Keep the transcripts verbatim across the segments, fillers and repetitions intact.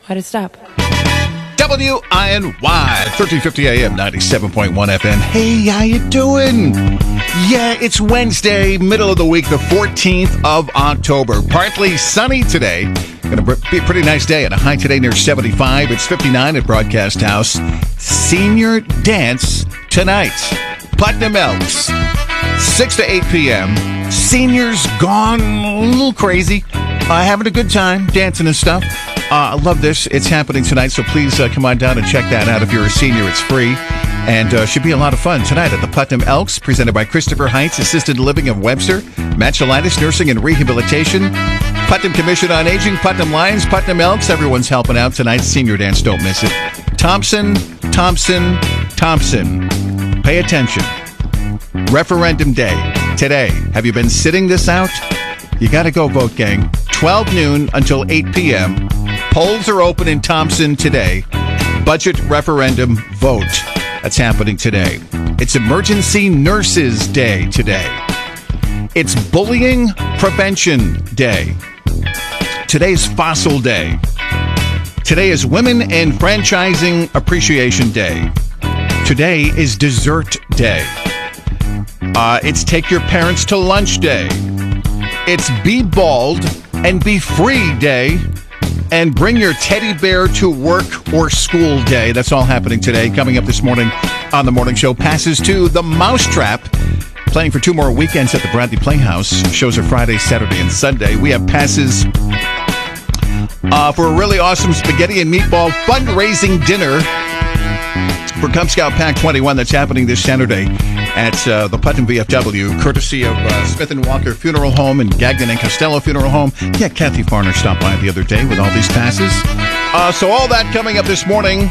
Why'd it stop? W I N Y, thirteen fifty A M, ninety-seven point one F M. Hey, how you doing? Yeah, it's Wednesday, middle of the week, the fourteenth of October. Partly sunny today. Going to be a pretty nice day, and a high today near seventy-five. It's fifty-nine at Broadcast House. Senior dance tonight. Putnam Elks, six to eight p.m. Seniors gone a little crazy. Uh, having a good time, dancing and stuff. Uh, I love this. It's happening tonight, so please uh, come on down and check that out. If you're a senior, it's free, and uh, should be a lot of fun tonight at the Putnam Elks, presented by Christopher Heights Assisted Living of Webster, Matchelitis Nursing and Rehabilitation, Putnam Commission on Aging, Putnam Lions, Putnam Elks. Everyone's helping out tonight. Senior dance, don't miss it. Thompson, Thompson, Thompson. Pay attention. Referendum day today. Have you been sitting this out? You got to go vote, gang. twelve noon until eight p.m. Polls are open in Thompson today. Budget referendum vote. That's happening today. It's Emergency Nurses Day today. It's Bullying Prevention Day. Today's Fossil Day. Today is Women in Franchising Appreciation Day. Today is Dessert Day. Uh, it's Take Your Parents to Lunch Day. It's Be Bald and Be Free Day. And Bring Your Teddy Bear to Work or School Day. That's all happening today. Coming up this morning on The Morning Show, passes to The Mousetrap, playing for two more weekends at the Bradley Playhouse. Shows are Friday, Saturday, and Sunday. We have passes uh, for a really awesome spaghetti and meatball fundraising dinner for Cub Scout Pack twenty-one that's happening this Saturday at uh, the Putnam V F W, courtesy of uh, Smith and Walker Funeral Home and Gagnon and Costello Funeral Home. Yeah, Kathy Farner stopped by the other day with all these passes. Uh, so all that coming up this morning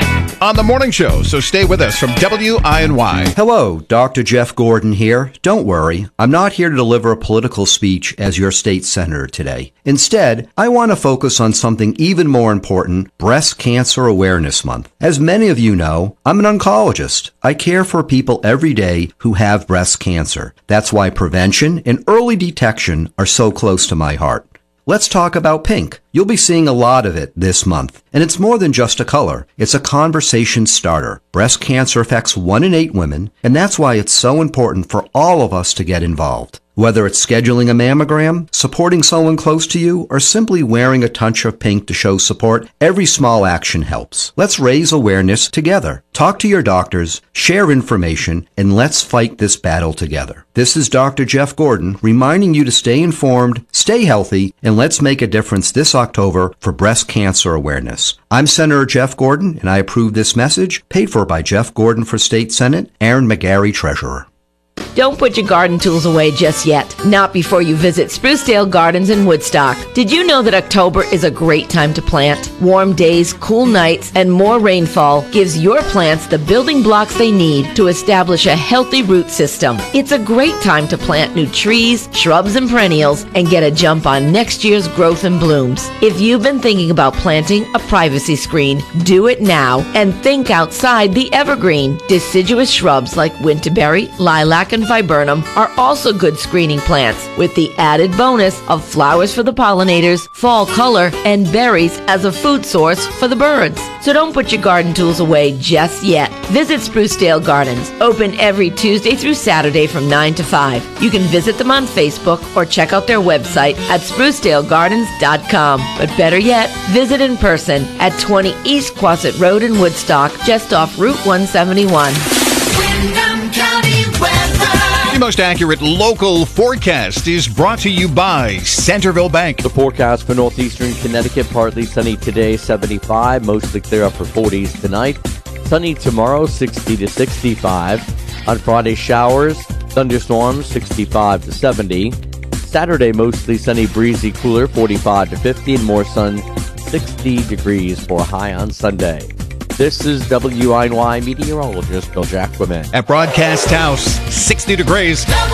on The Morning Show. So stay with us from W I N Y. Hello, Doctor Jeff Gordon here. Don't worry, I'm not here to deliver a political speech as your state senator today. Instead, I want to focus on something even more important, Breast Cancer Awareness Month. As many of you know, I'm an oncologist. I care for people every day who have breast cancer. That's why prevention and early detection are so close to my heart. Let's talk about pink. You'll be seeing a lot of it this month. And it's more than just a color. It's a conversation starter. Breast cancer affects one in eight women, and that's why it's so important for all of us to get involved. Whether it's scheduling a mammogram, supporting someone close to you, or simply wearing a touch of pink to show support, every small action helps. Let's raise awareness together. Talk to your doctors, share information, and let's fight this battle together. This is Doctor Jeff Gordon reminding you to stay informed, stay healthy, and let's make a difference this October for breast cancer awareness. I'm Senator Jeff Gordon, and I approve this message, paid for by Jeff Gordon for State Senate, Aaron McGarry, Treasurer. Don't put your garden tools away just yet. Not before you visit Sprucedale Gardens in Woodstock. Did you know that October is a great time to plant? Warm days, cool nights, and more rainfall gives your plants the building blocks they need to establish a healthy root system. It's a great time to plant new trees, shrubs, and perennials and get a jump on next year's growth and blooms. If you've been thinking about planting a privacy screen, do it now and think outside the evergreen. Deciduous shrubs like winterberry, lilac, and viburnum are also good screening plants, with the added bonus of flowers for the pollinators, fall color, and berries as a food source for the birds. So don't put your garden tools away just yet. Visit Sprucedale Gardens, open every Tuesday through Saturday from nine to five. You can visit them on Facebook or check out their website at sprucedale gardens dot com. But better yet, visit in person at twenty East Quasit Road in Woodstock, just off Route one seventy-one. Windham County weather. The most accurate local forecast is brought to you by Centerville Bank. The forecast for northeastern Connecticut, partly sunny today, seventy-five, mostly clear upper forties tonight. Sunny tomorrow, sixty to sixty-five. On Friday, showers, thunderstorms, sixty-five to seventy. Saturday, mostly sunny, breezy, cooler, forty-five to fifty, and more sun, sixty degrees for a high on Sunday. This is W I N Y meteorologist Bill Jacquemin. At Broadcast House, sixty degrees. W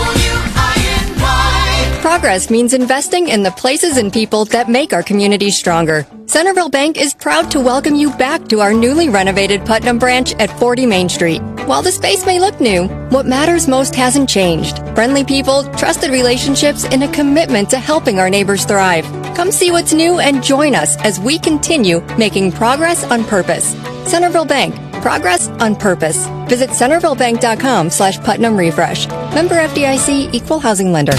I N Y. Progress means investing in the places and people that make our community stronger. Centerville Bank is proud to welcome you back to our newly renovated Putnam branch at forty Main Street. While the space may look new, what matters most hasn't changed. Friendly people, trusted relationships, and a commitment to helping our neighbors thrive. Come see what's new and join us as we continue making progress on purpose. Centerville Bank, progress on purpose. Visit centervillebank.com slash Putnam Refresh. Member F D I C, Equal Housing Lender.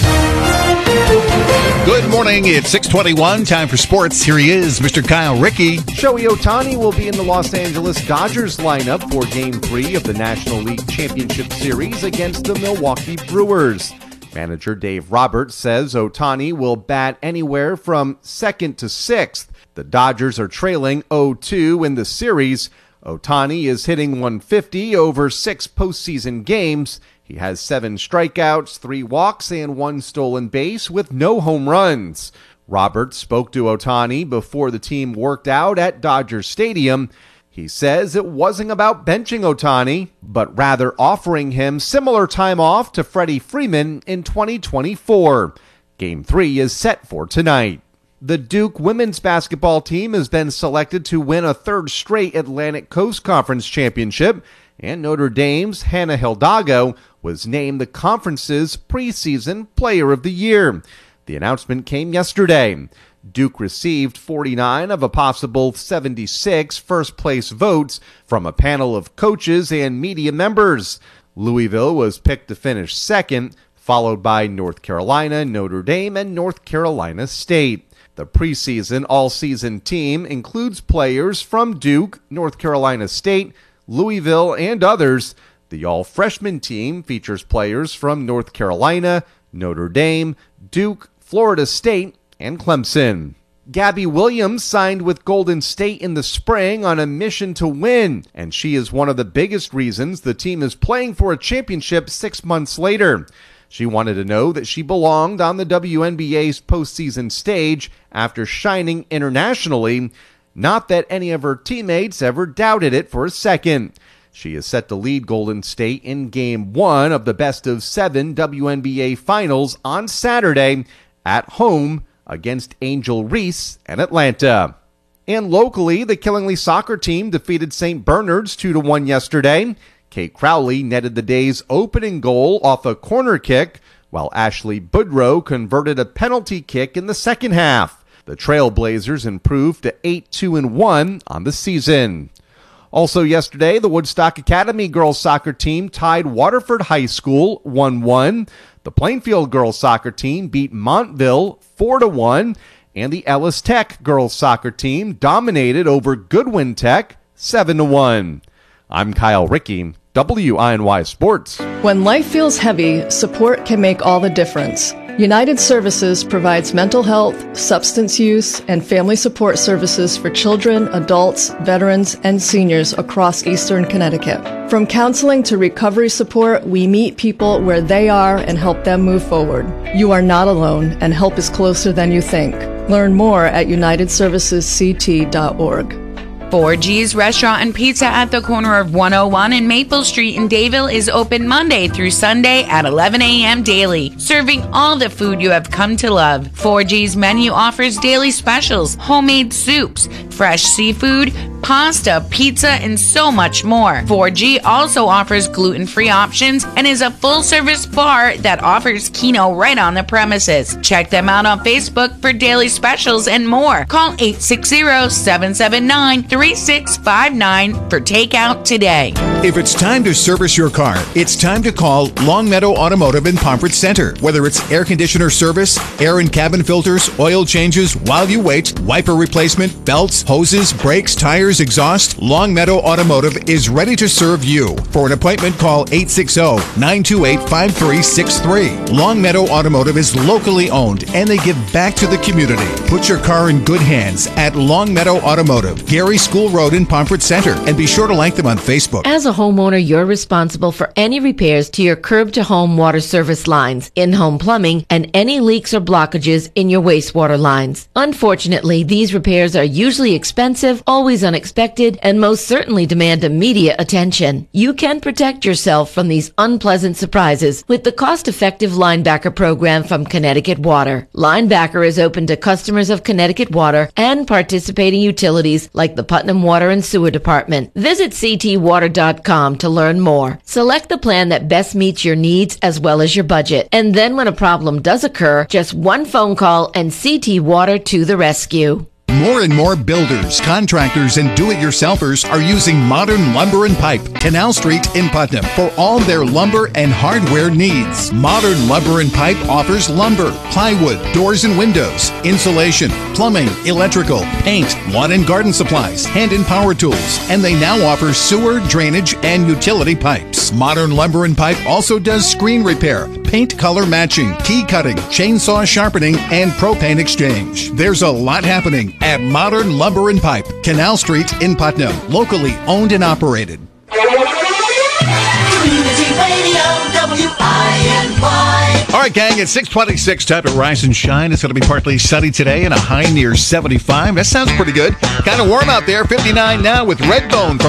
Good morning. It's six twenty-one. Time for sports. Here he is, Mister Kyle Rickey. Shohei Ohtani will be in the Los Angeles Dodgers lineup for Game three of the National League Championship Series against the Milwaukee Brewers. Manager Dave Roberts says Ohtani will bat anywhere from second to sixth. The Dodgers are trailing oh two in the series. Ohtani is hitting one fifty over six postseason games. He has seven strikeouts, three walks, and one stolen base with no home runs. Roberts spoke to Ohtani before the team worked out at Dodger Stadium. He says it wasn't about benching Ohtani, but rather offering him similar time off to Freddie Freeman in twenty twenty-four. Game three is set for tonight. The Duke women's basketball team has been selected to win a third straight Atlantic Coast Conference championship, and Notre Dame's Hannah Hidalgo was named the conference's preseason player of the year. The announcement came yesterday. Duke received forty-nine of a possible seventy-six first-place votes from a panel of coaches and media members. Louisville was picked to finish second, followed by North Carolina, Notre Dame, and North Carolina State. The preseason all-season team includes players from Duke, North Carolina State, Louisville, and others. The all-freshman team features players from North Carolina, Notre Dame, Duke, Florida State, and Clemson. Gabby Williams signed with Golden State in the spring on a mission to win, and she is one of the biggest reasons the team is playing for a championship six months later. She wanted to know that she belonged on the W N B A's postseason stage after shining internationally, not that any of her teammates ever doubted it for a second. She is set to lead Golden State in Game one of the best of seven W N B A Finals on Saturday at home against Angel Reese and Atlanta. And locally, the Killingly soccer team defeated Saint Bernard's two to one yesterday. Kate Crowley netted the day's opening goal off a corner kick, while Ashley Boudreau converted a penalty kick in the second half. The Trailblazers improved to eight two and one on the season. Also yesterday, the Woodstock Academy girls soccer team tied Waterford High School one one. The Plainfield girls soccer team beat Montville four to one, and the Ellis Tech girls soccer team dominated over Goodwin Tech seven to one. I'm Kyle Rickey, W I N Y Sports. When life feels heavy, support can make all the difference. United Services provides mental health, substance use, and family support services for children, adults, veterans, and seniors across Eastern Connecticut. From counseling to recovery support, we meet people where they are and help them move forward. You are not alone, and help is closer than you think. Learn more at united services c t dot org. four G's Restaurant and Pizza at the corner of one oh one and Maple Street in Dayville is open Monday through Sunday at eleven a.m. daily, serving all the food you have come to love. four G's menu offers daily specials, homemade soups, fresh seafood, pasta, pizza, and so much more. four G also offers gluten-free options and is a full-service bar that offers Keno right on the premises. Check them out on Facebook for daily specials and more. Call eight six zero, seven seven nine, three six five nine for takeout today. If it's time to service your car, it's time to call Longmeadow Automotive in Pomfret Center. Whether it's air conditioner service, air and cabin filters, oil changes while you wait, wiper replacement, belts, hoses, brakes, tires, exhaust, Longmeadow Automotive is ready to serve you. For an appointment, call eight six zero, nine two eight, five three six three. Longmeadow Automotive is locally owned and they give back to the community. Put your car in good hands at Longmeadow Automotive, Gary School Road in Pomfret Center, and be sure to like them on Facebook. As a homeowner, you're responsible for any repairs to your curb-to-home water service lines, in-home plumbing, and any leaks or blockages in your wastewater lines. Unfortunately, these repairs are usually expensive, always unexpected, and most certainly demand immediate attention. You can protect yourself from these unpleasant surprises with the cost-effective Linebacker program from Connecticut Water. Linebacker is open to customers of Connecticut Water and participating utilities like the Putnam Water and Sewer Department. Visit c t water dot dot com to learn more. Select the plan that best meets your needs as well as your budget. And then when a problem does occur, just one phone call and C T Water to the rescue. More and more builders, contractors, and do-it-yourselfers are using Modern Lumber and Pipe, Canal Street in Putnam, for all their lumber and hardware needs. Modern Lumber and Pipe offers lumber, plywood, doors and windows, insulation, plumbing, electrical, paint, lawn and garden supplies, hand and power tools, and they now offer sewer, drainage, and utility pipes. Modern Lumber and Pipe also does screen repair, paint color matching, key cutting, chainsaw sharpening, and propane exchange. There's a lot happening at Modern Lumber and Pipe, Canal Street in Putnam, locally owned and operated. Community Radio, W I N Y. All right, gang, it's six twenty-six, time to rise and shine. It's going to be partly sunny today and a high near seventy-five. That sounds pretty good. Kind of warm out there, fifty-nine now with Redbone from